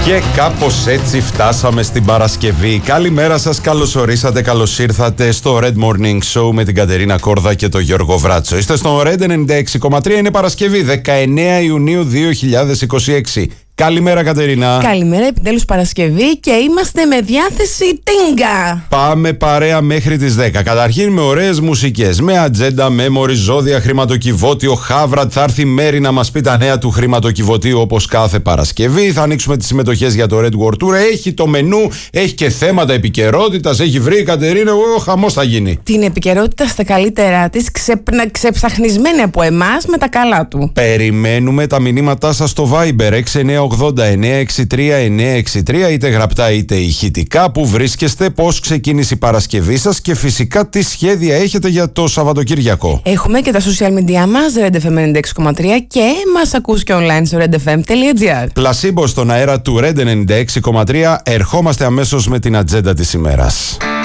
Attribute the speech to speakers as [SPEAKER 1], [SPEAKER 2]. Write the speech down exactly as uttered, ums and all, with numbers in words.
[SPEAKER 1] Και κάπως έτσι φτάσαμε στην Παρασκευή. Καλημέρα σας, καλώς ορίσατε, καλώς ήρθατε στο Red Morning Show με την Κατερίνα Κόρδα και τον Γιώργο Βράτσο. Είστε στο Red ενενήντα έξι κόμμα τρία, είναι Παρασκευή, δεκαεννέα Ιουνίου δύο χιλιάδες είκοσι έξι. Καλημέρα Κατερίνα.
[SPEAKER 2] Καλημέρα, επιτέλους Παρασκευή και είμαστε με διάθεση τίνγκα.
[SPEAKER 1] Πάμε παρέα μέχρι τις δέκα. Καταρχήν με ωραίες μουσικές, με ατζέντα, memory, ζώδια, χρηματοκιβώτιο, Χάβρατ. Θα έρθει η Μέρη να μας πει τα νέα του χρηματοκιβωτίου όπως κάθε Παρασκευή. Θα ανοίξουμε τις συμμετοχές για το Red World Tour. Έχει το μενού, έχει και θέματα επικαιρότητας. Έχει βρει η Κατερίνα, ο χαμός θα γίνει.
[SPEAKER 2] Την επικαιρότητα στα καλύτερά της, ξεπνα... ξεψαχνισμένη από εμάς με τα καλά του.
[SPEAKER 1] Περιμένουμε τα μηνύματά σας στο Viber έξι εννιά ογδόντα εννιά εξήντα τρία εννιά εξήντα τρία, είτε γραπτά είτε ηχητικά. Που βρίσκεστε, πώς ξεκίνησε η Παρασκευή σας και φυσικά τι σχέδια έχετε για το Σαββατοκύριακο.
[SPEAKER 2] Έχουμε και τα social media μας, Red εφ εμ ενενήντα έξι κόμμα τρία, και μας ακούς και online στο red f m τελεία g r.
[SPEAKER 1] Πλασίμπο στον αέρα του Red ενενήντα έξι κόμμα τρία. Ερχόμαστε αμέσως με την ατζέντα της ημέρας.